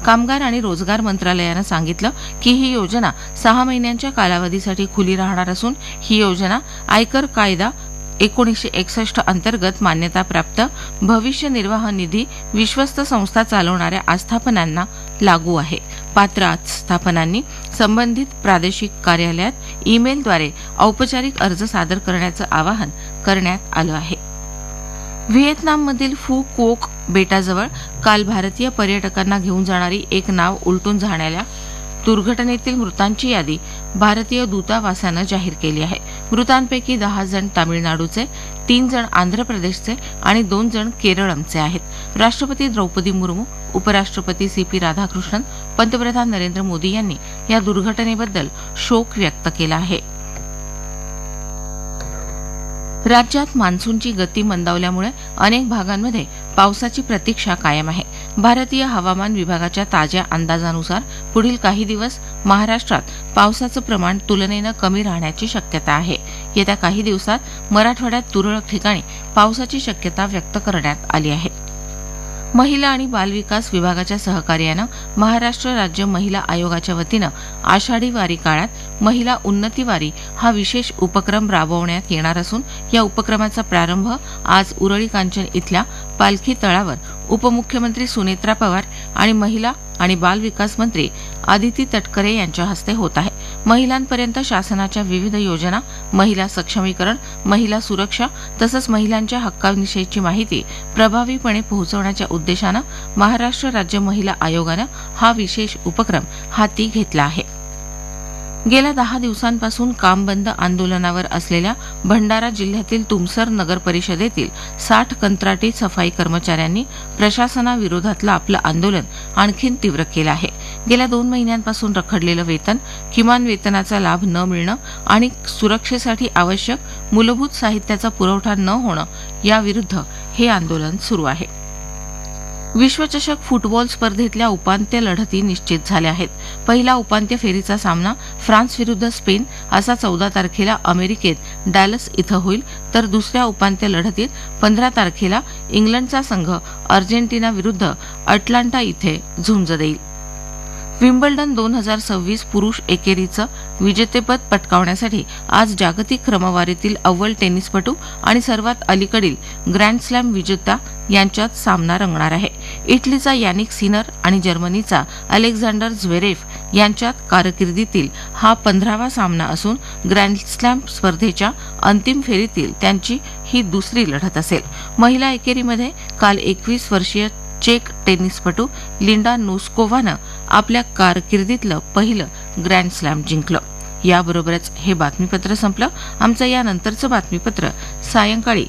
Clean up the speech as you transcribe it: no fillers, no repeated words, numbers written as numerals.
कामगार आणि रोजगार मंत्रालयानं सांगितलं की ही योजना 6 महिन्यांच्या कालावधीसाठी खुली राहणार असून ही योजना आयकर कायदा 1961 अंतर्गत मान्यताप्राप्त भविष्य निर्वाह निधी विश्वस्त संस्था चालवणाऱ्या आस्थापनांना लागू आहे. पात्र आस्थापनांनी संबंधित प्रादेशिक कार्यालयात ईमेलद्वारे औपचारिक अर्ज सादर करण्याचं आवाहन करण्यात आलं आहे. व्हिएतनाममधील फू कोक बेटाजवळ काल भारतीय पर्यटकांना घेऊन जाणारी एक नाव उलटून जाणाऱ्या दुर्घटनेतील मृतांची यादी भारतीय दूतावासानं जाहीर केली आहे. मृतांपैकी 10 जण तामिळनाडूचे, 3 जण आंध्र प्रदेशचे आणि 2 जण केरळमचे आहेत. राष्ट्रपती द्रौपदी मुर्मू, उपराष्ट्रपती CP राधाकृष्णन, पंतप्रधान नरेंद्र मोदी यांनी या दुर्घटनेबद्दल शोक व्यक्त केला आहे. राज्यात मान्सूनची गती मंदावल्यामुळे अनेक भागांमध्ये पावसाची प्रतीक्षा कायम आहे. भारतीय हवामान विभागाच्या ताज्या अंदाजानुसार पुढील काही दिवस महाराष्ट्रात पावसाचं प्रमाण तुलनेनं कमी राहण्याची शक्यता आहे. येत्या काही दिवसात मराठवाड्यात तुरळक ठिकाणी पावसाची शक्यता व्यक्त करण्यात आली आहे. महिला आणि बालविकास विभागाच्या सहकार्यानं महाराष्ट्र राज्य महिला आयोगाच्या वतीनं आषाढी वारी काळात महिला उन्नती वारी हा विशेष उपक्रम राबवण्यात येणार असून या उपक्रमाचा प्रारंभ आज उरळी कांचन इथल्या पालखी तळावर उपमुख्यमंत्री सुनेत्रा पवार आणि महिला आणि बालविकास मंत्री आदिती तटकरे यांच्या हस्ते होत आहे. महिलांपर्यंत शासनाच्या विविध योजना, महिला सक्षमीकरण, महिला सुरक्षा तसंच महिलांच्या हक्कांविषयीची माहिती प्रभावीपणे पोहोचवण्याच्या उद्देशानं महाराष्ट्र राज्य महिला आयोगानं हा विशेष उपक्रम हाती घेतला आहे. गेल्या 10 दिवसांपासून काम बंद आंदोलनावर असलेल्या भंडारा जिल्ह्यातील तुमसर नगर परिषदेतील 60 कंत्राटी सफाई कर्मचाऱ्यांनी प्रशासनाविरोधातलं आपलं आंदोलन आणखी तीव्र केलं आहे. गेल्या 2 महिन्यांपासून रखडलेलं वेतन, किमान वेतनाचा लाभ न मिळणं आणि सुरक्षेसाठी आवश्यक मूलभूत साहित्याचा पुरवठा न होणं याविरुद्ध हे आंदोलन सुरू आहे. विश्वचषक फुटबॉल स्पर्धेतल्या उपांत्य लढती निश्चित झाल्या आहेत. पहिला उपांत्य फेरीचा सामना फ्रान्स विरुद्ध स्पेन असा 14 तारखेला अमेरिकेत डॅलस इथं होईल, तर दुसऱ्या उपांत्य लढतीत 15 तारखेला इंग्लंडचा संघ अर्जेंटिना विरुद्ध अटलांटा इथे झुंज देईल. विम्बल्डन 2026 पुरुष एकेरीचं विजेतेपद पटकावण्यासाठी आज जागतिक क्रमवारीतील अव्वल टेनिसपटू आणि सर्वात अलीकडील ग्रँड स्लॅम विजेता यांच्यात सामना रंगणार आहे. इटलीचा यानिक सिनर आणि जर्मनीचा अलेक्झांडर झ्वेरेव यांच्यात कारकिर्दीतील हा 15वा सामना असून ग्रँड स्लॅम स्पर्धेच्या अंतिम फेरीतील त्यांची ही दुसरी लढत असेल. महिला एकेरीमध्ये काल 21 वर्षीय चेक टेनिसपटू लिंडा नोस्कोव्हानं आपल्या कारकिर्दीतलं पहिलं ग्रँड स्लॅम जिंकलं. याबरोबरच हे बातमीपत्र संपलं. आमचं यानंतरचं बातमीपत्र सायंकाळी